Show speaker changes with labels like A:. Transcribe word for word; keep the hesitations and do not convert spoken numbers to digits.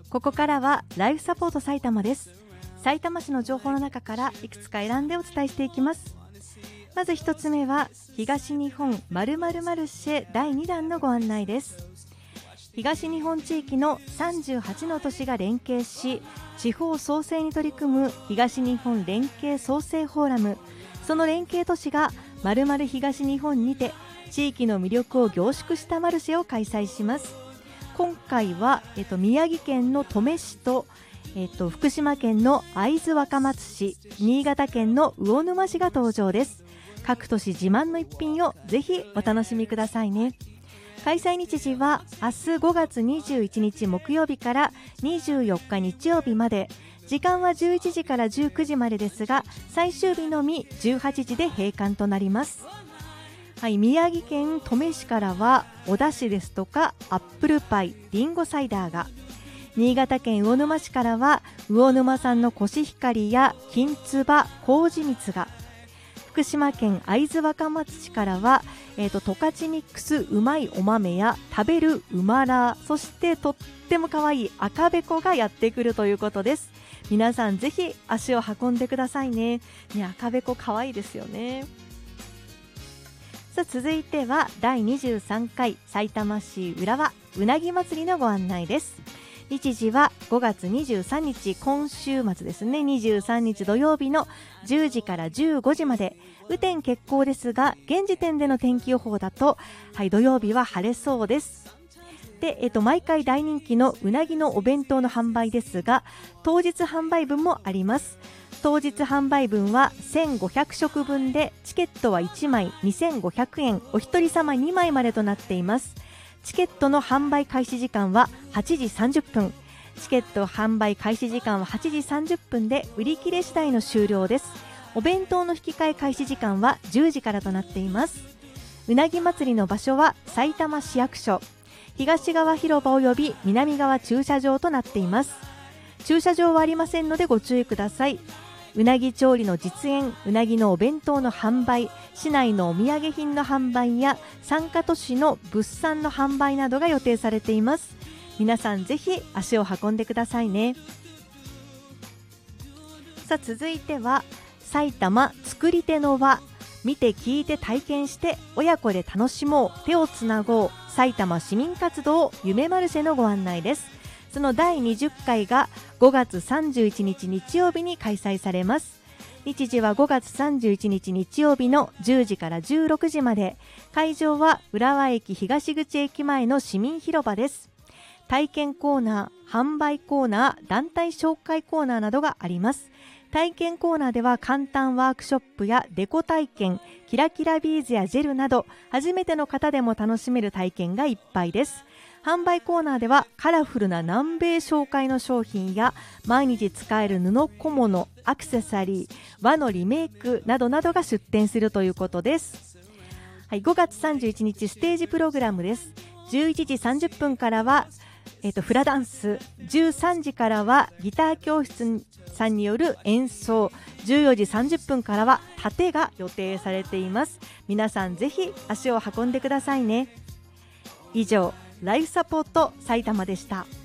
A: ここからはライフサポート埼玉です。埼玉市の情報の中からいくつか選んでお伝えしていきます。まず一つ目は東日本〇〇マルシェだいにだんのご案内です。東日本地域のさんじゅうはちの都市が連携し、地方創生に取り組む東日本連携創生フォーラム、その連携都市が〇〇東日本にて地域の魅力を凝縮したマルシェを開催します。今回は、えっと、宮城県の登米市と、えっと、福島県の会津若松市、新潟県の魚沼市が登場です。各都市自慢の一品をぜひお楽しみくださいね。開催日時は明日ごがつにじゅういちにち木曜日からにじゅうよっか日曜日まで、時間はじゅういちじからじゅうくじまでですが、最終日のみじゅうはちじで閉館となります。はい、宮城県登米市からはお出汁ですとかアップルパイ、リンゴサイダーが、新潟県魚沼市からは魚沼産のコシヒカリや金つば、麹蜜が、福島県会津若松市からは、えーと、十勝ミックスうまいお豆や食べるうまら、そしてとっても可愛い赤べこがやってくるということです。皆さんぜひ足を運んでください ね, ね赤べこ可愛いですよね。さあ続いてはだいにじゅうさんかいさいたま市浦和うなぎ祭りのご案内です。日時はごがつにじゅうさんにち、今週末ですね、にじゅうさんにち土曜日のじゅうじからじゅうごじまで、雨天決行ですが、現時点での天気予報だと、はい、土曜日は晴れそうです。で、えっと、毎回大人気のうなぎのお弁当の販売ですが、当日販売分もあります。当日販売分はせんごひゃくしょくぶんで、チケットはいちまいにせんごひゃくえん、お一人様にまいまでとなっています。チケットの販売開始時間ははちじさんじゅっぷん、チケット販売開始時間ははちじさんじゅっぷんで、売り切れ次第の終了です。お弁当の引き換え開始時間はじゅうじからとなっています。うなぎ祭りの場所はさいたま市役所、東側広場および南側駐車場となっています。駐車場はありませんのでご注意ください。うなぎ調理の実演、うなぎのお弁当の販売、市内のお土産品の販売や参加都市の物産の販売などが予定されています。皆さんぜひ足を運んでくださいね。さあ続いては埼玉作り手の輪、見て聞いて体験して親子で楽しもう、手をつなごう埼玉市民活動夢マルシェのご案内です。そのだいにじゅっかいがごがつさんじゅういちにち日曜日に開催されます。日時はごがつさんじゅういちにち日曜日のじゅうじからじゅうろくじまで、会場は浦和駅東口駅前の市民広場です。体験コーナー、販売コーナー、団体紹介コーナーなどがあります。体験コーナーでは簡単ワークショップやデコ体験、キラキラビーズやジェルなど、初めての方でも楽しめる体験がいっぱいです。販売コーナーではカラフルな南米紹介の商品や毎日使える布小物、アクセサリー、和のリメイクなどなどが出展するということです。はい、ごがつさんじゅういちにちステージプログラムです。じゅういちじさんじゅっぷんからは、えーと、フラダンス、じゅうさんじからはギター教室さんによる演奏、じゅうよじさんじゅっぷんからは盾が予定されています。皆さんぜひ足を運んでくださいね。以上、ライフサポート埼玉でした。